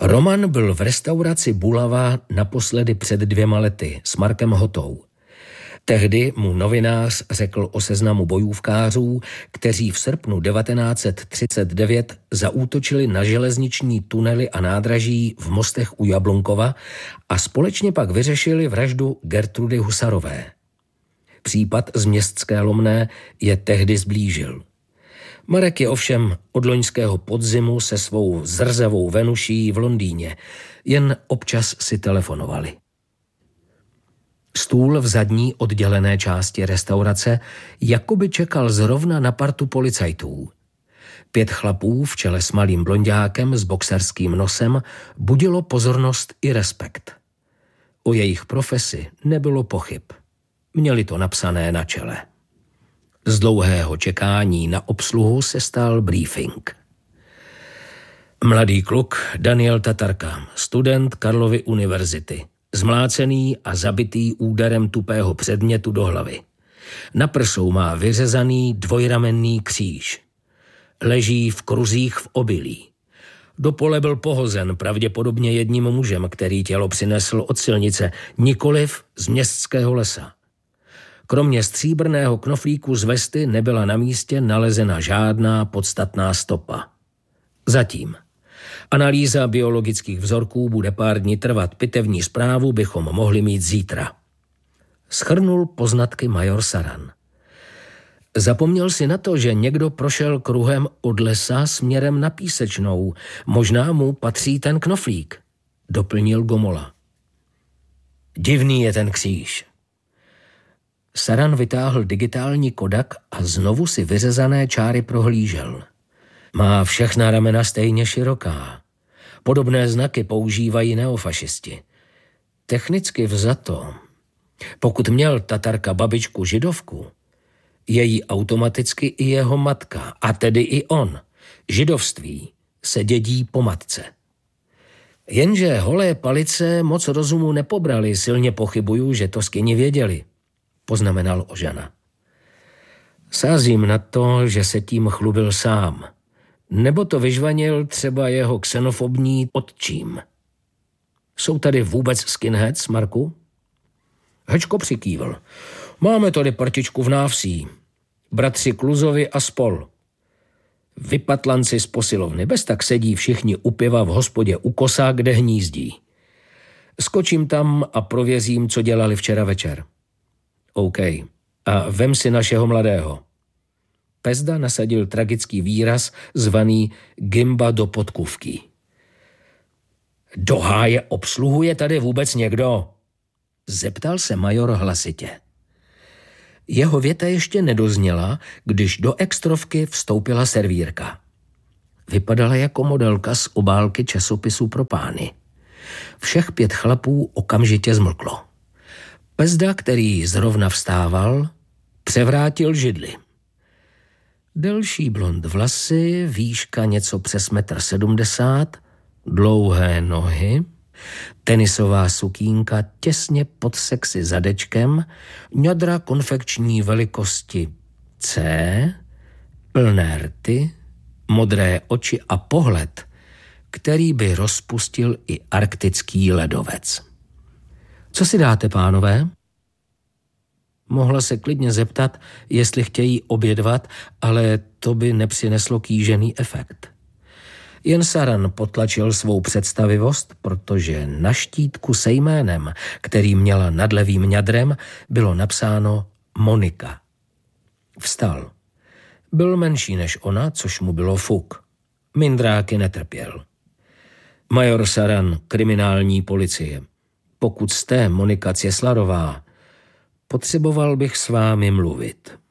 Roman byl v restauraci Bulava naposledy před 2 lety s Markem Hotou. Tehdy mu novinář řekl o seznamu bojůvkářů, kteří v srpnu 1939 zaútočili na železniční tunely a nádraží v Mostech u Jablunkova a společně pak vyřešili vraždu Gertrudy Husarové. Případ z Městské Lomné je tehdy zblížil. Marek je ovšem od loňského podzimu se svou zrzavou Venuší v Londýně, jen občas si telefonovali. Stůl v zadní oddělené části restaurace jakoby čekal zrovna na partu policajtů. 5 chlapů v čele s malým blonďákem s boxerským nosem budilo pozornost i respekt. O jejich profesi nebylo pochyb. Měli to napsané na čele. Z dlouhého čekání na obsluhu se stal briefing. Mladý kluk Daniel Tatarka, student Karlovy univerzity, zmlácený a zabitý úderem tupého předmětu do hlavy. Na prsou má vyřezaný dvojramenný kříž. Leží v kruzích v obilí. Do pole byl pohozen pravděpodobně jedním mužem, který tělo přinesl od silnice, nikoliv z městského lesa. Kromě stříbrného knoflíku z vesty nebyla na místě nalezena žádná podstatná stopa. Zatím. Analýza biologických vzorků bude pár dní trvat, pitevní zprávu bychom mohli mít zítra. Shrnul poznatky major Saran. Zapomněl si na to, že někdo prošel kruhem od lesa směrem na Písečnou. Možná mu patří ten knoflík, doplnil Gomola. Divný je ten kříž. Saran vytáhl digitální kodak a znovu si vyřezané čáry prohlížel. Má všechna ramena stejně široká. Podobné znaky používají neofašisti. Technicky vzato, pokud měl Tatarka babičku židovku, je jí automaticky i jeho matka, a tedy i on. Židovství se dědí po matce. Jenže holé palice moc rozumu nepobrali, silně pochybuju, že to skyni věděli, poznamenal Ožana. Sázím na to, že se tím chlubil sám. Nebo to vyžvanil třeba jeho xenofobní otčím. Jsou tady vůbec skinheads, Marku? Hečko přikývl. Máme tady partičku v Návsí. Bratři Kluzovi a spol. Vypatlanci z posilovny. Bez tak sedí všichni u piva v hospodě u Kosa, kde hnízdí. Skočím tam a prověřím, co dělali včera večer. OK. A vem si našeho mladého. Pezda nasadil tragický výraz zvaný Gimba do podkůvky. Do háje obsluhuje tady vůbec někdo? Zeptal se major hlasitě. Jeho věta ještě nedozněla, když do extrovky vstoupila servírka. Vypadala jako modelka z obálky časopisu pro pány. Všech 5 chlapů okamžitě zmlklo. Pezda, který zrovna vstával, převrátil židli. Delší blond vlasy, výška něco přes 1,70 m, dlouhé nohy, tenisová sukínka těsně pod sexy zadečkem, ňadra konfekční velikosti C, plné rty, modré oči a pohled, který by rozpustil i arktický ledovec. Co si dáte, pánové? Mohla se klidně zeptat, jestli chtějí obědvat, ale to by nepřineslo kýžený efekt. Jen Saran potlačil svou představivost, protože na štítku se jménem, který měla nad levým ňadrem, bylo napsáno Monika. Vstal. Byl menší než ona, což mu bylo fuk. Mindráky netrpěl. Major Saran, kriminální policie. Pokud jste Monika Cěslarová, potřeboval bych s vámi mluvit.